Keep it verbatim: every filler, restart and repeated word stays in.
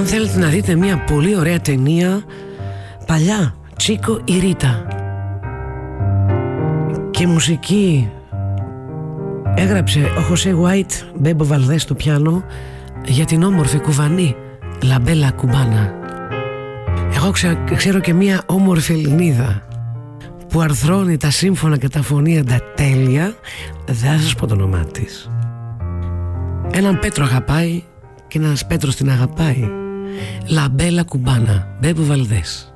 αν θέλετε να δείτε μια πολύ ωραία ταινία παλιά, Τσίκο η Ρίτα, και μουσική έγραψε ο Χωσέ Γουάιτ, Μπέμπο Βαλδές στο πιάνο, για την όμορφη κουβανή Λαμπέλα Κουμπάνα. Εγώ ξέρω, ξέρω και μια όμορφη Ελληνίδα που αρθρώνει τα σύμφωνα και τα φωνήεντα τέλεια. Δεν θα σας πω το όνομά της. Έναν Πέτρο αγαπάει και ένας Πέτρος την αγαπάει. Λαμπέλα Κουμπάνα, Μπέμπο Βαλδές.